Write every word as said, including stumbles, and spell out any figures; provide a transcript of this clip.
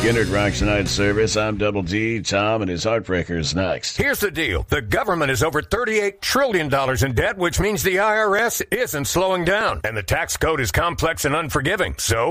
Skinner Rocks Tonight service. I'm Double D. Tom and his Heartbreakers next. Here's the deal. The government is over thirty-eight trillion dollars in debt, which means the I R S isn't slowing down. And the tax code is complex and unforgiving. So